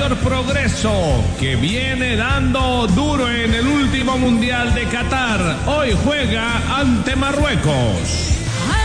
mayor progreso, que viene dando duro en el último Mundial de Qatar. Hoy juega ante Marruecos.